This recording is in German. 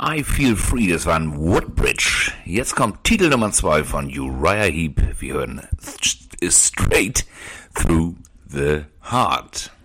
I Feel Free, das war ein Woodbridge. Jetzt kommt Titel Nummer 2 von Uriah Heep. Wir hören Straight Through the Heart.